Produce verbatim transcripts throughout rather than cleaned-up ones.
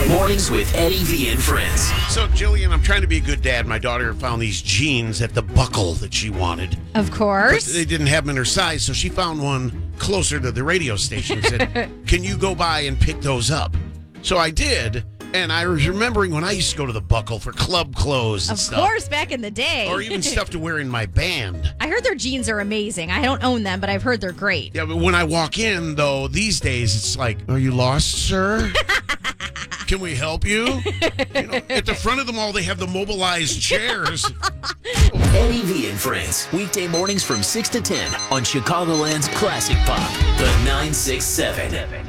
Mornings with Eddie V and Friends. So, Jillian, I'm trying to be a good dad. My daughter found these jeans at the Buckle that she wanted. Of course. But they didn't have them in her size, so she found one closer to the radio station and said, can you go by and pick those up? So I did, and I was remembering when I used to go to the Buckle for club clothes and of stuff. Of course, back in the day. Or even stuff to wear in my band. I heard their jeans are amazing. I don't own them, but I've heard they're great. Yeah, but when I walk in, though, these days, it's like, are you lost, sir? Can we help you? You know, at the front of them all, they have the mobilized chairs. Eddie V and Friends, weekday mornings from six to ten on Chicagoland's Classic Pop, the nine six seven.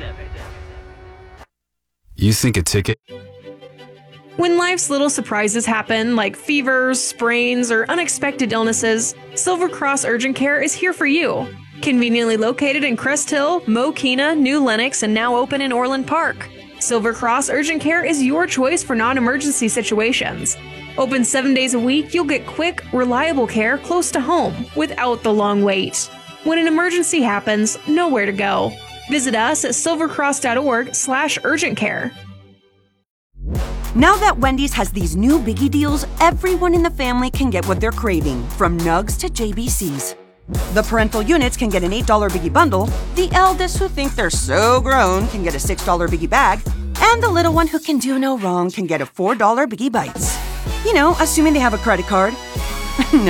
You think a ticket? When life's little surprises happen, like fevers, sprains, or unexpected illnesses, Silver Cross Urgent Care is here for you. Conveniently located in Crest Hill, Mokina, New Lenox, and now open in Orland Park. Silver Cross Urgent Care is your choice for non-emergency situations. Open seven days a week, you'll get quick, reliable care close to home without the long wait. When an emergency happens, know where to go. Visit us at silvercross.org slash urgent care. Now that Wendy's has these new biggie deals, everyone in the family can get what they're craving, from nugs to J B Cs. The parental units can get an eight dollar biggie bundle, the eldest who think they're so grown can get a six dollar biggie bag, and the little one who can do no wrong can get a four dollar biggie bites. You know, assuming they have a credit card.